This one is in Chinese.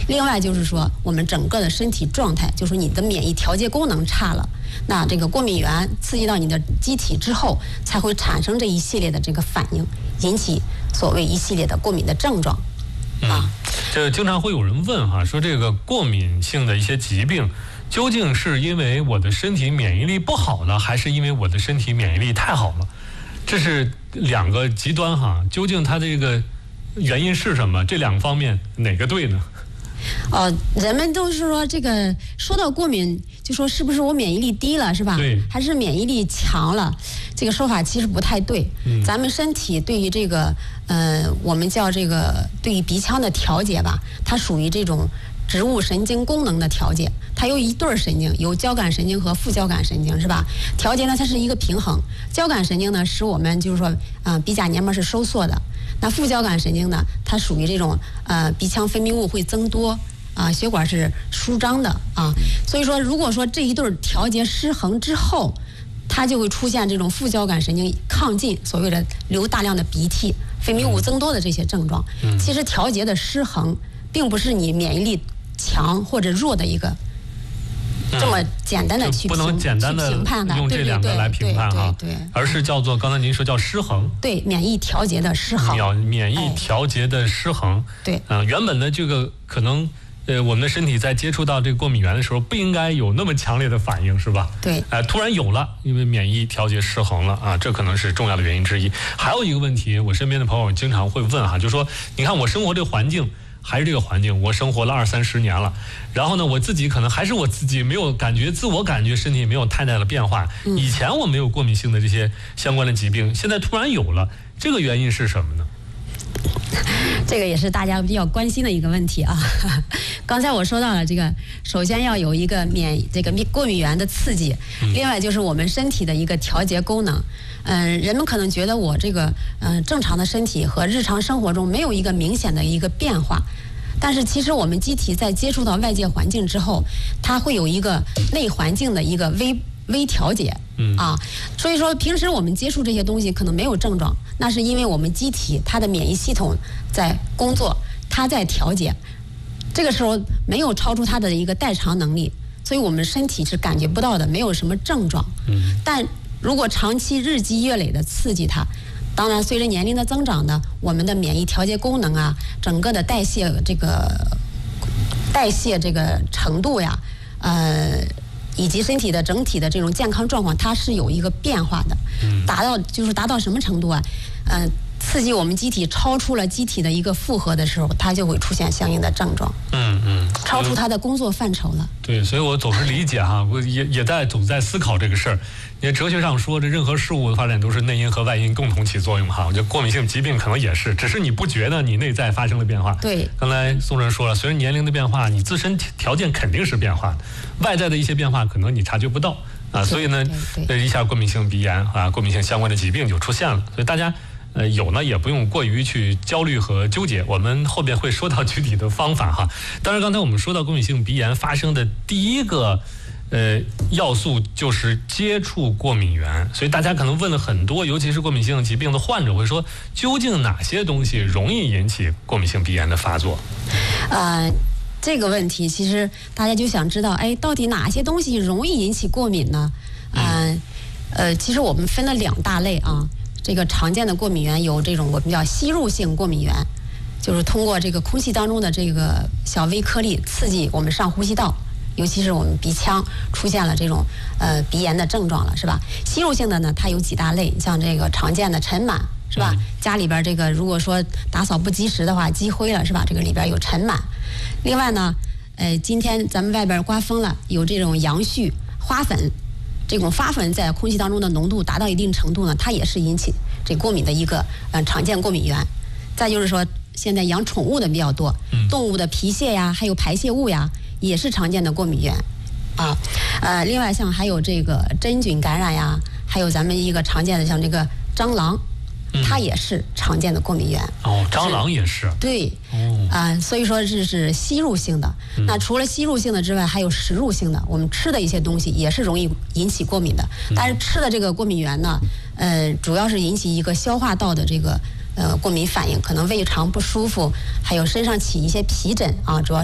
另外就是说，我们整个的身体状态，就是你的免疫调节功能差了，那这个过敏源刺激到你的机体之后，才会产生这一系列的这个反应，引起所谓一系列的过敏的症状。 这经常会有人问哈，说这个过敏性的一些疾病，究竟是因为我的身体免疫力不好呢，还是因为我的身体免疫力太好了？这是两个极端哈，究竟它这个原因是什么？这两方面哪个对呢？ 人们都是说这个说到过敏，就说是不是我免疫力低了是吧？ 对， 还是免疫力强了？这个说法其实不太对。咱们身体对于这个我们叫这个对于鼻腔的调节吧，它属于这种植物神经功能的调节，它有一对神经，有交感神经和副交感神经是吧？调节呢，它是一个平衡。交感神经呢，使我们就是说鼻甲黏膜是收缩的。那副交感神经呢，它属于这种鼻腔分泌物会增多血管是舒张的所以说如果说这一对调节失衡之后，它就会出现这种副交感神经亢进，所谓的流大量的鼻涕、分泌物增多的这些症状。其实调节的失衡，并不是你免疫力强或者弱的一个这么简单的去不能简单的用这两个来评判哈，而是叫做刚才您说叫失衡， 对，免疫调节的失衡， 免疫调节的失衡， 对， 原本的这个可能我们的身体在接触到这个过敏源的时候，不应该有那么强烈的反应，是吧？ 对， 突然有了，因为免疫调节失衡了这可能是重要的原因之一。还有一个问题，我身边的朋友经常会问哈，就说你看我生活这个环境。还是这个环境，我生活了20-30年了，然后呢，我自己可能还是我自己没有感觉，自我感觉身体没有太大的变化。以前我没有过敏性的这些相关的疾病，现在突然有了，这个原因是什么呢？ 这个也是大家比较关心的一个问题啊。刚才我说到了这个，首先要有一个过敏源的刺激，另外就是我们身体的一个调节功能。人们可能觉得我这个正常的身体和日常生活中没有一个明显的一个变化，但是其实我们机体在接触到外界环境之后，它会有一个内环境的一个微调节所以说平时我们接触这些东西可能没有症状，那是因为我们机体它的免疫系统在工作，它在调节，这个时候没有超出它的一个代偿能力，所以我们身体是感觉不到的，没有什么症状。但如果长期日积月累的刺激它，当然随着年龄的增长呢，我们的免疫调节功能整个的代谢这个程度呀，以及身体的整体的这种健康状况，它是有一个变化的。达到什么程度刺激我们机体超出了机体的一个负荷的时候，它就会出现相应的症状。超出它的工作范畴了。 对，所以我总是理解我也总在思考这个事儿。因为哲学上说，这任何事物的发展都是内因和外因共同起作用我觉得过敏性疾病可能也是，只是你不觉得你内在发生了变化。 对， 刚才宋主任说了，随着年龄的变化，你自身条件肯定是变化的，外在的一些变化可能你察觉不到所以呢，一下过敏性鼻炎过敏性相关的疾病就出现了。所以大家有呢也不用过于去焦虑和纠结，我们后边会说到具体的方法当然，刚才我们说到过敏性鼻炎发生的第一个要素就是接触过敏源，所以大家可能问了很多，尤其是过敏性疾病的患者会说，究竟哪些东西容易引起过敏性鼻炎的发作？ 这个问题其实大家就想知道，到底哪些东西容易引起过敏呢？其实我们分了2大类这个常见的过敏源有这种我们叫吸入性过敏源，就是通过这个空气当中的这个小微颗粒刺激我们上呼吸道，尤其是我们鼻腔出现了这种鼻炎的症状了，是吧？吸入性的呢，它有几大类，像这个常见的尘螨，是吧？家里边这个如果说打扫不及时的话，积灰了，是吧？这个里边有尘螨。另外呢，今天咱们外边刮风了，有这种杨絮、花粉。这种花粉在空气当中的浓度达到一定程度呢，它也是引起这过敏的一个常见过敏源。再就是说，现在养宠物的比较多，动物的皮屑呀，还有排泄物呀，也是常见的过敏源另外像还有这个真菌感染呀，还有咱们一个常见的像这个蟑螂。它也是常见的过敏源蟑螂也是对所以说这是吸入性的。那除了吸入性的之外，还有食入性的，我们吃的一些东西也是容易引起过敏的。但是吃的这个过敏源呢，主要是引起一个消化道的这个过敏反应，可能胃肠不舒服，还有身上起一些皮疹主要